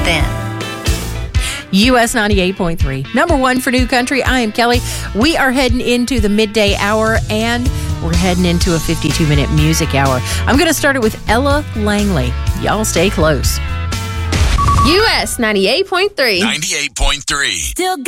then. US 98.3. Number one for New Country. I am Kelly. We are heading into the midday hour, and we're heading into a 52-minute music hour. I'm going to start it with Ella Langley. Y'all stay close. US 98.3. 98.3. Still